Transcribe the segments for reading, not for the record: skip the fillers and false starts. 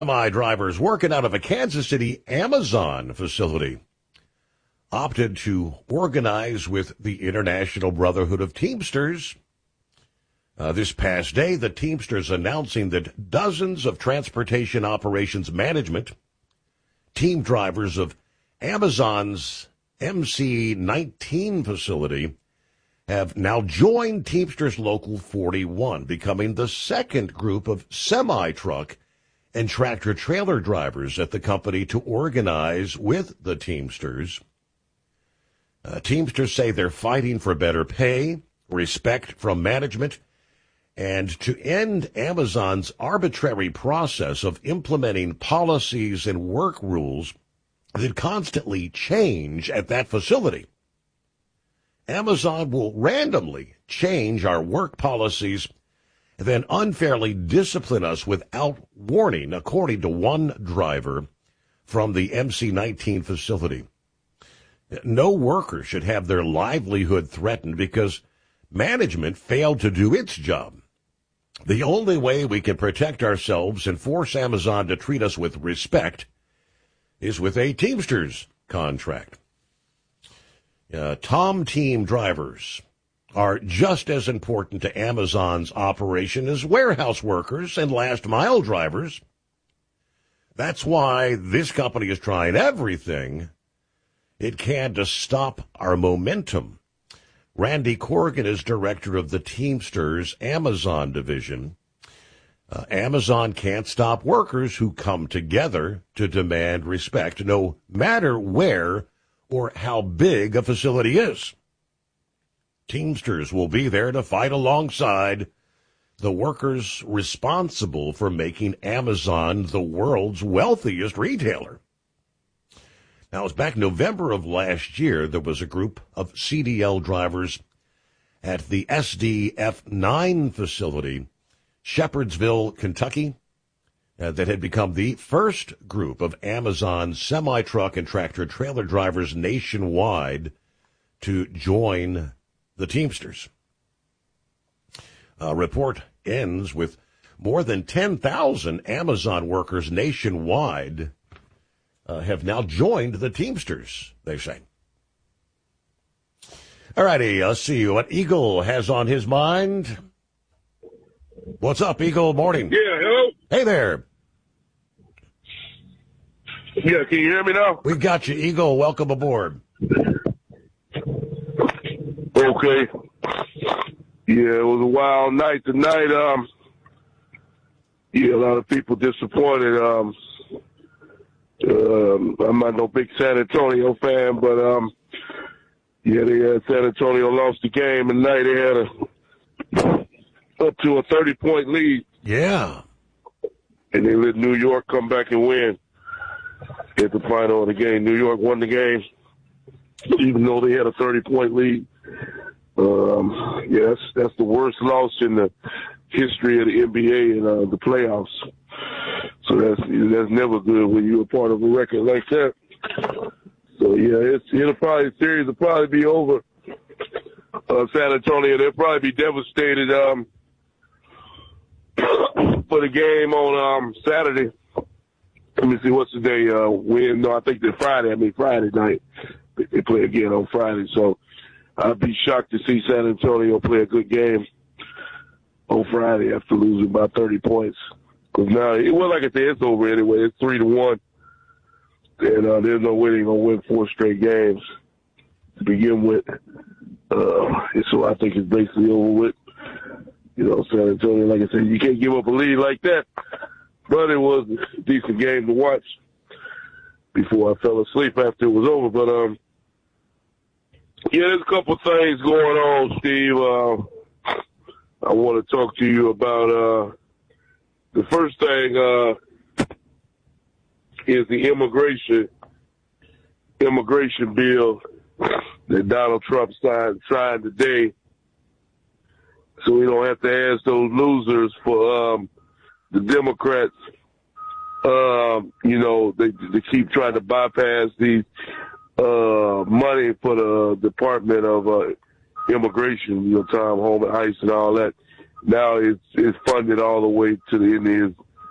Semi-drivers working out of a Kansas City Amazon facility opted to organize with the International Brotherhood of Teamsters. This past day, the Teamsters announcing that dozens of transportation operations management team drivers of Amazon's MC19 facility have now joined Teamsters Local 41, becoming the second group of semi-truck and tractor-trailer drivers at the company to organize with the Teamsters. Teamsters say they're fighting for better pay, respect from management, and to end Amazon's arbitrary process of implementing policies and work rules that constantly change at that facility. Amazon will randomly change our work policies and then unfairly discipline us without warning, according to one driver from the MC19 facility. No worker should have their livelihood threatened because management failed to do its job. The only way we can protect ourselves and force Amazon to treat us with respect is with a Teamsters contract. Tom Team drivers are just as important to Amazon's operation as warehouse workers and last-mile drivers. That's why this company is trying everything it can to stop our momentum. Randy Corrigan is director of the Teamsters Amazon division. Amazon can't stop workers who come together to demand respect, no matter where or how big a facility is. Teamsters will be there to fight alongside the workers responsible for making Amazon the world's wealthiest retailer. Now, it was back November of last year, there was a group of CDL drivers at the SDF9 facility, Shepherdsville, Kentucky, that had become the first group of Amazon semi-truck and tractor-trailer drivers nationwide to join the Teamsters. A report ends with more than 10,000 Amazon workers nationwide have now joined the Teamsters, they say. All righty, let's see what Eagle has on his mind. What's up, Eagle? Morning. Yeah, hello? Hey there. Yeah, can you hear me now? We got you, Eagle. Welcome aboard. Okay. Yeah, it was a wild night tonight. A lot of people disappointed. I'm not no big San Antonio fan, but San Antonio lost the game tonight. They had up to a 30-point lead. Yeah. And they let New York come back and win at the final of the game. New York won the game, even though they had a 30-point lead. That's the worst loss in the history of the NBA in the playoffs. So that's never good when you're a part of a record like that. So yeah, the series will probably be over. San Antonio, they'll probably be devastated for the game on Saturday. Let me see, what's the day? I think they're Friday night. They play again on Friday. So I'd be shocked to see San Antonio play a good game on Friday after losing by 30 points. Because now, like I said, it's over anyway. It's 3-1. And there's no way they're going to win 4 straight games to begin with. So I think it's basically over with. San Antonio, like I said, you can't give up a lead like that. But it was a decent game to watch before I fell asleep after it was over. But, there's a couple things going on, Steve. I want to talk to you about the first thing is the immigration bill that Donald Trump signed today. So we don't have to ask those losers for the Democrats. They keep trying to bypass these money for the Department of Immigration, Tom Homan, ICE, and all that. Now it's funded all the way to the end of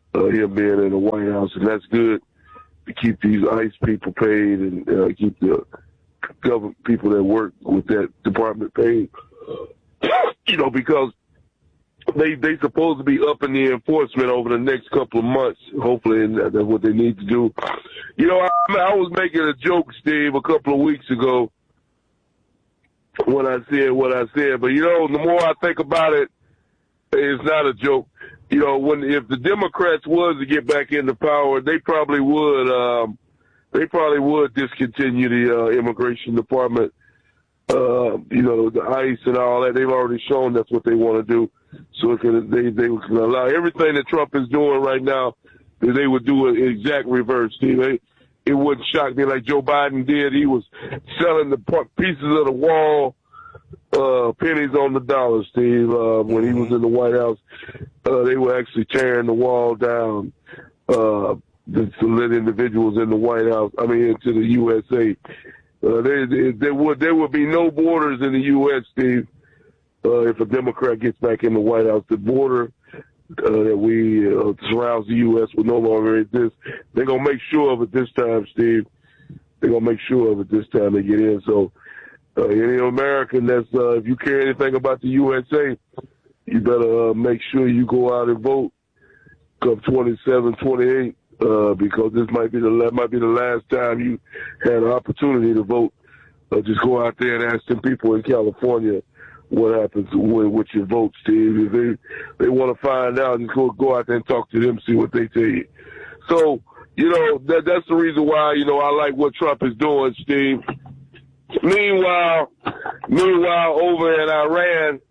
him being in the White House, and that's good to keep these ICE people paid and keep the government people that work with that department paid. Because they supposed to be upping the enforcement over the next couple of months, hopefully, and that's what they need to do. I was making a joke, Steve, a couple of weeks ago when I said what I said, but the more I think about it, it's not a joke. If the Democrats was to get back into power, they probably would discontinue the immigration department. The ICE and all that. They've already shown that's what they want to do. So they can allow everything that Trump is doing right now. They would do an exact reverse. Steve. It wouldn't shock me like Joe Biden did. He was selling the pieces of the wall, pennies on the dollar, Steve. When he was in the White House, they were actually tearing the wall down to let individuals in the White House. Into the USA. There would be no borders in the U.S., Steve. If a Democrat gets back in the White House, the border that surrounds the U.S. will no longer exist. They're gonna make sure of it this time, Steve. They're gonna make sure of it this time they get in. So, any American if you care anything about the USA, you better make sure you go out and vote come 27, 28. Because this might be the last time you had an opportunity to vote. Just go out there and ask them people in California what happens with your vote, Steve. If they want to find out, just go out there and talk to them, see what they tell you. So, that's the reason why, I like what Trump is doing, Steve. Meanwhile, over in Iran,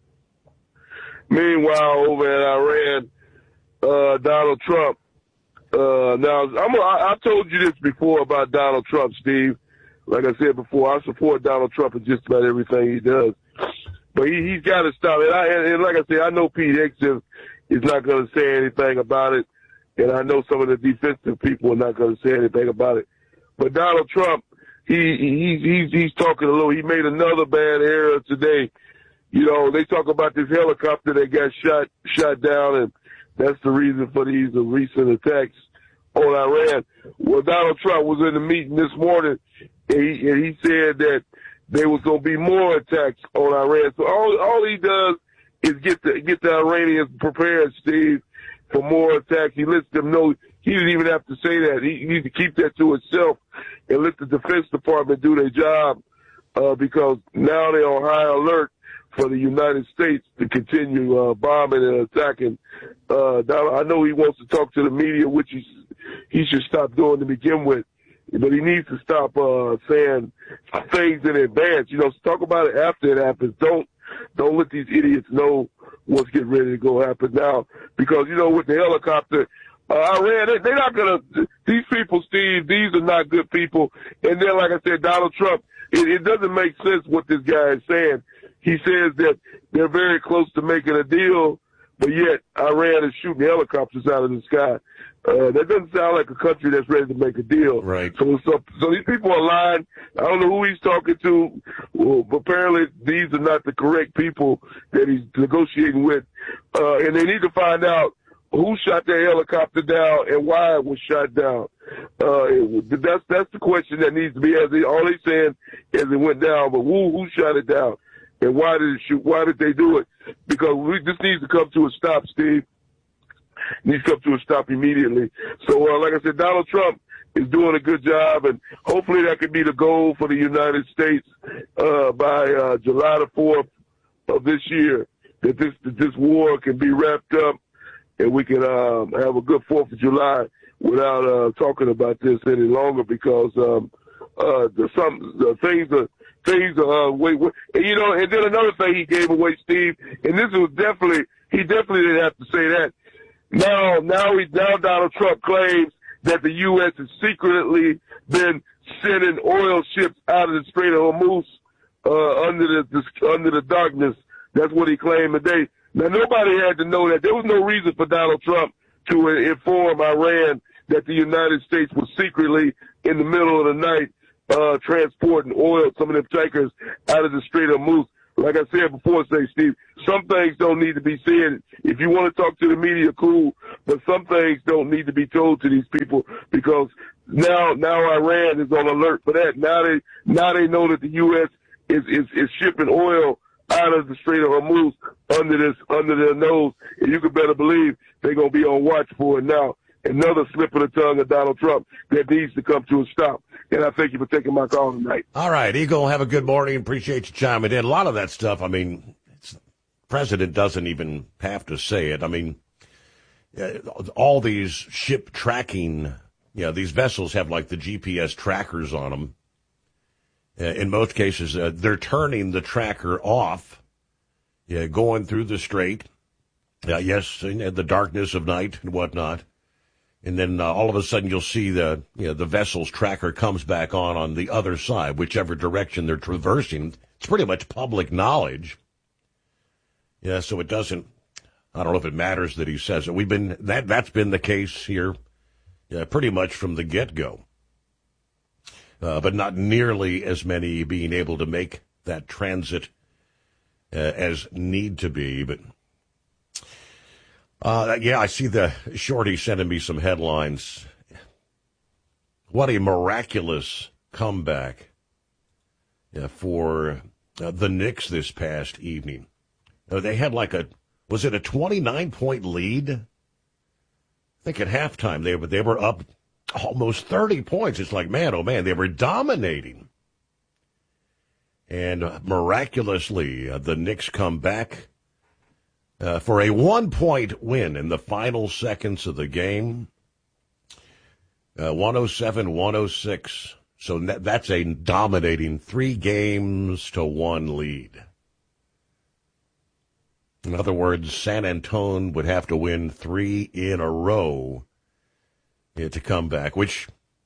Donald Trump. Now, I told you this before about Donald Trump, Steve. Like I said before, I support Donald Trump in just about everything he does. But he's got to stop it. And like I said, I know Pete Hegseth is not going to say anything about it. And I know some of the defensive people are not going to say anything about it. But Donald Trump, he's talking a little. He made another bad error today. They talk about this helicopter that got shot down, and that's the reason for these recent attacks on Iran. Well, Donald Trump was in the meeting this morning, and he said that there was going to be more attacks on Iran. So all he does is get the Iranians prepared, Steve, for more attacks. He lets them know. He didn't even have to say that. He needs to keep that to himself and let the Defense Department do their job because now they're on high alert for the United States to continue bombing and attacking. I know he wants to talk to the media, which he should stop doing to begin with, but he needs to stop saying things in advance. Talk about it after it happens. Don't let these idiots know what's getting ready to go happen now, because with the helicopter, Iran, they're not gonna. These people, Steve, these are not good people. And then, like I said, Donald Trump, it doesn't make sense what this guy is saying. He says that they're very close to making a deal, but yet Iran is shooting helicopters out of the sky. That doesn't sound like a country that's ready to make a deal. Right. So these people are lying. I don't know who he's talking to. Well, apparently these are not the correct people that he's negotiating with. And they need to find out who shot that helicopter down and why it was shot down. That's the question that needs to be answered. All they're saying is it went down, but who shot it down? And why did it shoot? Why did they do it? Because this needs to come to a stop, Steve. It needs to come to a stop immediately. So, like I said, Donald Trump is doing a good job, and hopefully that could be the goal for the United States by July the 4th of this year, that this war can be wrapped up and we can have a good 4th of July without talking about this any longer, because the things are wait, and and then another thing he gave away, Steve, and this was he definitely didn't have to say that. Now Donald Trump claims that the U.S. has secretly been sending oil ships out of the Strait of Hormuz under the darkness. That's what he claimed today. Now, nobody had to know that. There was no reason for Donald Trump to inform Iran that the United States was secretly in the middle of the night transporting oil, some of them tankers, out of the Strait of Hormuz. like I said before, Steve, some things don't need to be said. If you want to talk to the media, cool, but some things don't need to be told to these people because now Iran is on alert for that. Now they know that the U.S. is shipping oil out of the Strait of Hormuz under their nose, and you can better believe they're gonna be on watch for it now. Another slip of the tongue of Donald Trump that needs to come to a stop. And I thank you for taking my call tonight. All right, Eagle, have a good morning. Appreciate you chiming in. A lot of that stuff, I mean, the president doesn't even have to say it. I mean, all these ship tracking, these vessels have like the GPS trackers on them. In most cases, they're turning the tracker off, going through the strait. Yes, in the darkness of night and whatnot. And then all of a sudden you'll see the vessel's tracker comes back on the other side, whichever direction they're traversing. It's pretty much public knowledge. Yeah, so it doesn't, I don't know if it matters that he says it. That's been the case here pretty much from the get-go. But not nearly as many being able to make that transit as need to be, but I see the Shorty sending me some headlines. What a miraculous comeback for the Knicks this past evening. They had was it a 29-point lead? I think at halftime they were up almost 30 points. It's like, man, oh man, they were dominating. And miraculously, the Knicks come back for a 1-point win in the final seconds of the game, 107-106. So that's a dominating 3-1 lead. In other words, San Antonio would have to win 3 in a row to come back, which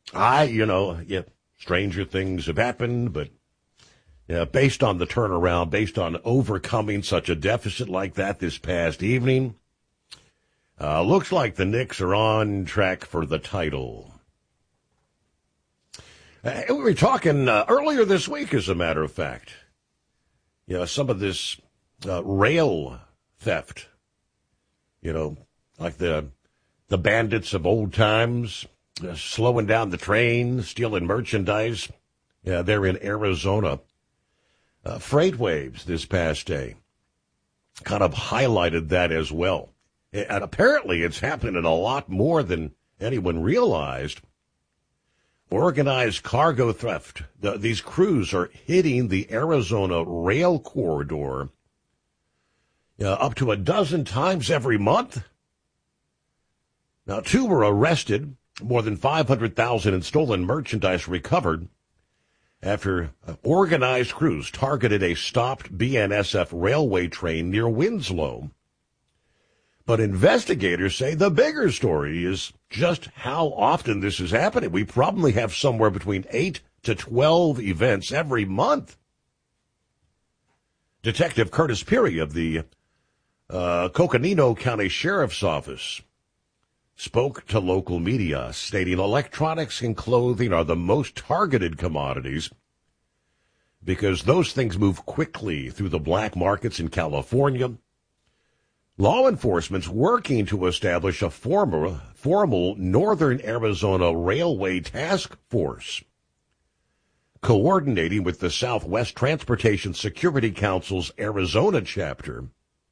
stranger things have happened, but based on the turnaround, based on overcoming such a deficit like that this past evening, looks like the Knicks are on track for the title. We were talking earlier this week, as a matter of fact, some of this rail theft, like the bandits of old times, slowing down the train, stealing merchandise. They're in Arizona. Freight waves this past day kind of highlighted that as well. And apparently it's happening a lot more than anyone realized. Organized cargo theft. These crews are hitting the Arizona rail corridor up to 12 times every month. Now, 2 were arrested, more than $500,000 in stolen merchandise recovered after organized crews targeted a stopped BNSF railway train near Winslow. But investigators say the bigger story is just how often this is happening. We probably have somewhere between 8 to 12 events every month. Detective Curtis Peary of the Coconino County Sheriff's Office spoke to local media, stating electronics and clothing are the most targeted commodities because those things move quickly through the black markets in California. Law enforcement's working to establish a formal Northern Arizona Railway Task Force, coordinating with the Southwest Transportation Security Council's Arizona chapter.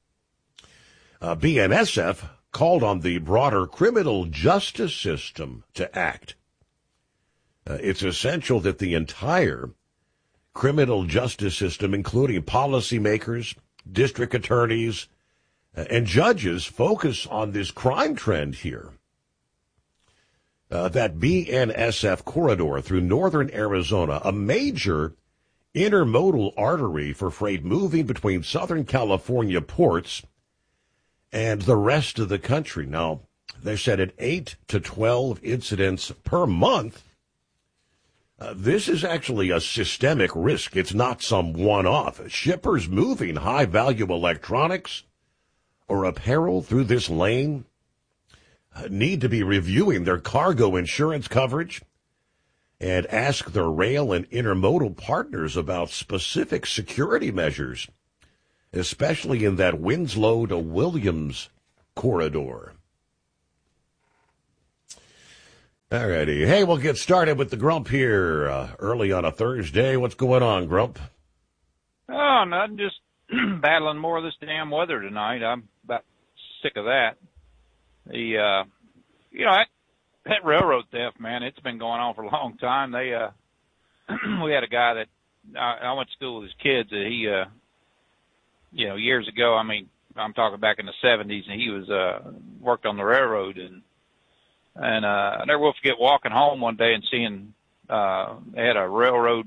BNSF called on the broader criminal justice system to act. It's essential that the entire criminal justice system, including policymakers, district attorneys, and judges, focus on this crime trend here. That BNSF corridor through northern Arizona, a major intermodal artery for freight moving between Southern California ports and the rest of the country. Now, they said at 8 to 12 incidents per month. This is actually a systemic risk. It's not some one-off. Shippers moving high-value electronics or apparel through this lane need to be reviewing their cargo insurance coverage and ask their rail and intermodal partners about specific security measures especially in that Winslow to Williams corridor. All righty. Hey, we'll get started with the Grump here early on a Thursday. What's going on, Grump? Oh, nothing. Just battling more of this damn weather tonight. I'm about sick of that. That railroad theft, man, it's been going on for a long time. We had a guy that I went to school with his kids that he, years ago, I mean, I'm talking back in the 70s, and he was worked on the railroad, and I never will forget walking home one day and seeing they had a railroad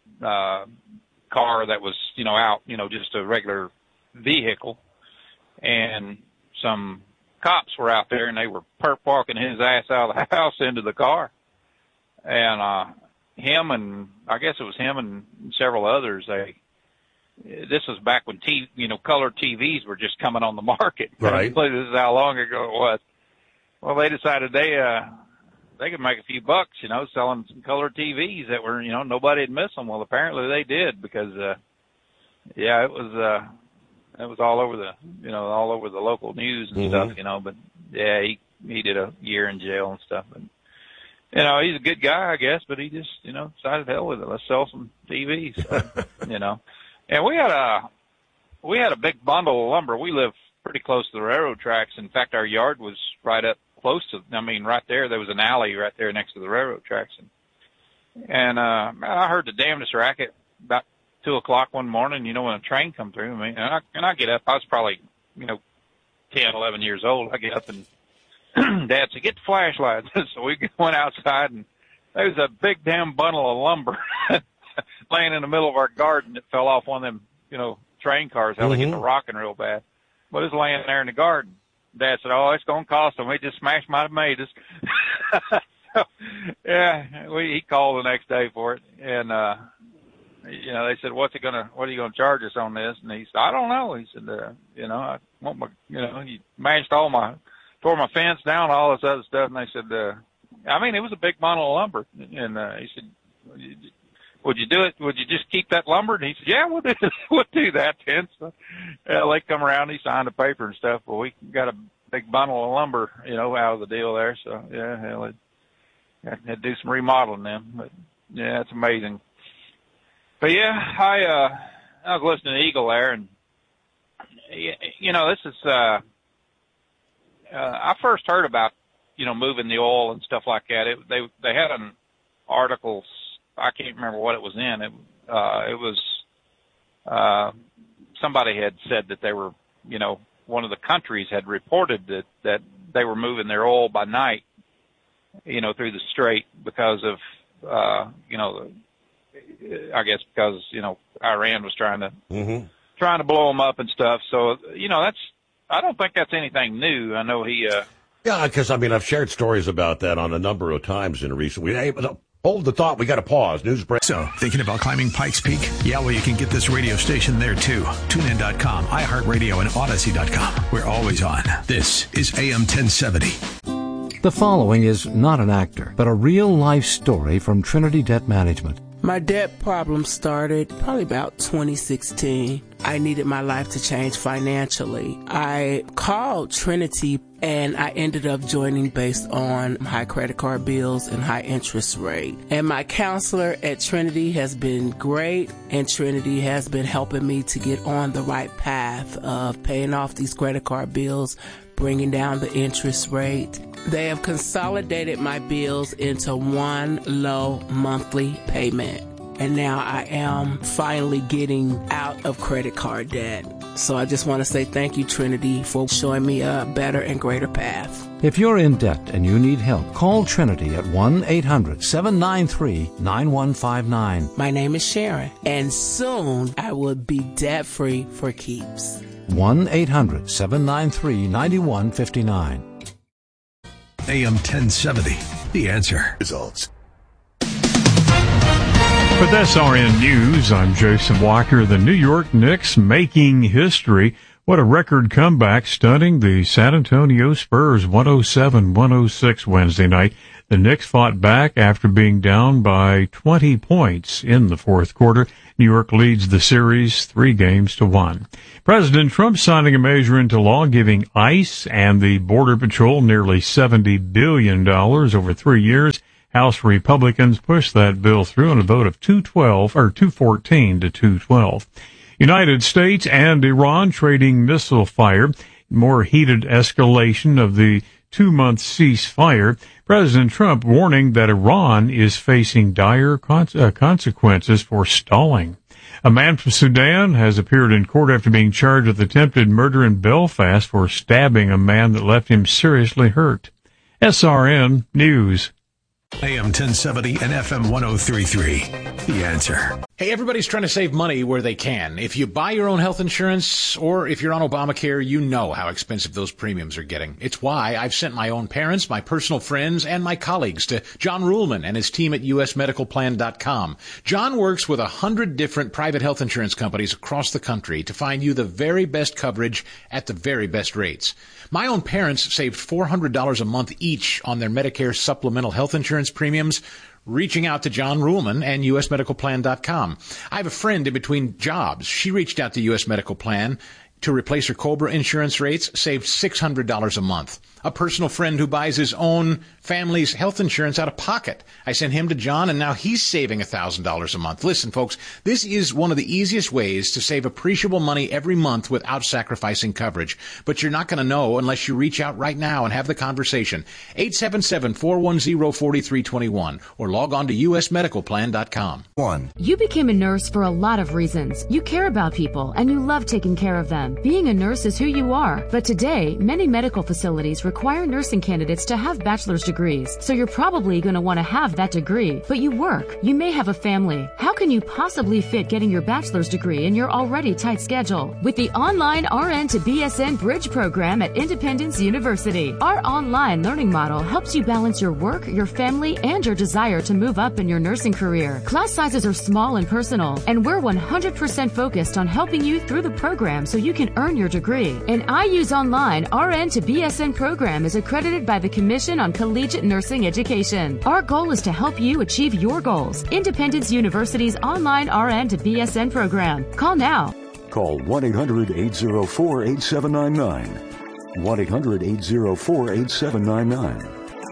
car that was, out, just a regular vehicle, and some cops were out there, and they were perp walking his ass out of the house into the car, and I guess it was him and several others. This was back when color TVs were just coming on the market. Right. This is how long ago it was. Well, they decided they could make a few bucks, selling some color TVs that were, nobody'd miss them. Well, apparently they did because, it was all over the local news and stuff, but yeah, he did a year in jail and stuff. And, he's a good guy, I guess, but he just, decided hell with it. Let's sell some TVs, and we had a big bundle of lumber. We live pretty close to the railroad tracks. In fact, our yard was right up close to, right there was an alley right there next to the railroad tracks. And I heard the damnedest racket about 2:00 one morning, when a train come through. And I get up. I was probably, 10, 11 years old. I get up and Dad said, "Get the flashlights." So we went outside, and there was a big damn bundle of lumber laying in the middle of our garden that fell off one of them, train cars. How they get to rocking real bad. But it's laying there in the garden. Dad said, "Oh, it's going to cost them. We just smashed might have made us." So, yeah, he called the next day for it. And, they said, what are you going to charge us on this? And he said, "I don't know." He said, I want my, he mashed tore my fence down, all this other stuff. And they said, it was a big bundle of lumber. And, he said, "Would you do it? Would you just keep that lumber?" And he said, "Yeah, we'll do that then." So, they come around, he signed the paper and stuff, but we got a big bundle of lumber, out of the deal there. So, yeah, hell, it had to do some remodeling then. But, yeah, it's amazing. But, yeah, I was listening to Eagle there, and, this is, I first heard about, moving the oil and stuff like that. They had an article, I can't remember what it was in. It was somebody had said that they were, one of the countries had reported that they were moving their oil by night, through the strait because of, I guess because, Iran was trying to blow them up and stuff. So, I don't think that's anything new. I know he, yeah, because, I've shared stories about that on a number of times in recent weeks. Hey, hold the thought. We got to pause. News break. So, thinking about climbing Pikes Peak? Yeah, well, you can get this radio station there, too. TuneIn.com, iHeartRadio, and Odyssey.com. We're always on. This is AM 1070. The following is not an actor, but a real-life story from Trinity Debt Management. My debt problem started probably about 2016. I needed my life to change financially. I called Trinity and I ended up joining based on high credit card bills and high interest rate. And my counselor at Trinity has been great, and Trinity has been helping me to get on the right path of paying off these credit card bills, bringing down the interest rate. They have consolidated my bills into one low monthly payment. And now I am finally getting out of credit card debt. So I just want to say thank you, Trinity, for showing me a better and greater path. If you're in debt and you need help, call Trinity at 1-800-793-9159. My name is Sharon, and soon I will be debt-free for keeps. 1-800-793-9159. AM 1070, The Answer. Results. With SRN News, I'm Jason Walker. The New York Knicks making history. What a record comeback, stunning the San Antonio Spurs 107-106 Wednesday night. The Knicks fought back after being down by 20 points in the fourth quarter. New York leads the series 3-1. President Trump signing a measure into law giving ICE and the Border Patrol nearly $70 billion over 3 years. House Republicans pushed that bill through on a vote of 214 to 212. United States and Iran trading missile fire. More heated escalation of the 2-month ceasefire. President Trump warning that Iran is facing dire consequences for stalling. A man from Sudan has appeared in court after being charged with attempted murder in Belfast for stabbing a man that left him seriously hurt. SRN News. AM 1070 and FM 103.3. The Answer. Hey, everybody's trying to save money where they can. If you buy your own health insurance or if you're on Obamacare, you know how expensive those premiums are getting. It's why I've sent my own parents, my personal friends, and my colleagues to John Ruhlman and his team at usmedicalplan.com. John works with 100 different private health insurance companies across the country to find you the very best coverage at the very best rates. My own parents saved $400 a month each on their Medicare supplemental health insurance premiums, reaching out to John Ruhlman and usmedicalplan.com. I have a friend in between jobs. She reached out to US Medical Plan to replace her COBRA insurance rates, saved $600 a month. A personal friend who buys his own family's health insurance out of pocket. I sent him to John, and now he's saving $1,000 a month. Listen, folks, this is one of the easiest ways to save appreciable money every month without sacrificing coverage. But you're not going to know unless you reach out right now and have the conversation. 877-410-4321 or log on to usmedicalplan.com. You became a nurse for a lot of reasons. You care about people, and you love taking care of them. Being a nurse is who you are. But today, many medical facilities require nursing candidates to have bachelor's degrees. So you're probably going to want to have that degree. But you work. You may have a family. How can you possibly fit getting your bachelor's degree in your already tight schedule? With the online RN to BSN Bridge program at Independence University. Our online learning model helps you balance your work, your family, and your desire to move up in your nursing career. Class sizes are small and personal, and we're 100% focused on helping you through the program so you can earn your degree. An IU's online RN to BSN program is accredited by the Commission on Collegiate Nursing Education. Our goal is to help you achieve your goals. Independence University's online RN to BSN program. Call now. Call 1-800-804-8799. 1-800-804-8799.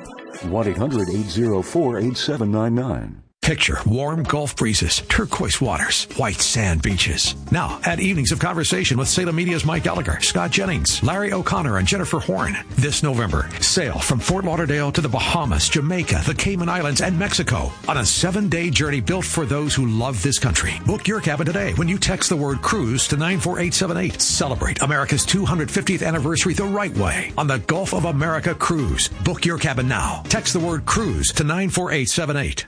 1-800-804-8799. Picture warm Gulf breezes, turquoise waters, white sand beaches. Now, add evenings of conversation with Salem Media's Mike Gallagher, Scott Jennings, Larry O'Connor, and Jennifer Horn. This November, sail from Fort Lauderdale to the Bahamas, Jamaica, the Cayman Islands, and Mexico on a 7-day journey built for those who love this country. Book your cabin today when you text the word cruise to 94878. Celebrate America's 250th anniversary the right way on the Gulf of America Cruise. Book your cabin now. Text the word cruise to 94878.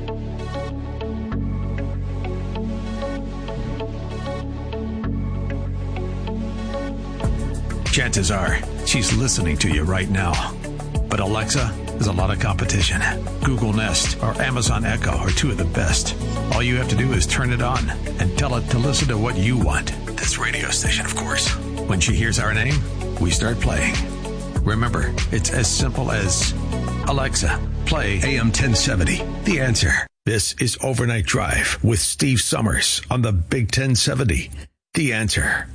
Chances are she's listening to you right now. But Alexa, there's a lot of competition. Google Nest or Amazon Echo are two of the best. All you have to do is turn it on and tell it to listen to what you want. This radio station, of course. When she hears our name, we start playing. Remember, it's as simple as, Alexa, play AM 1070. The Answer. This is Overnight Drive with Steve Summers on the Big 1070. The Answer.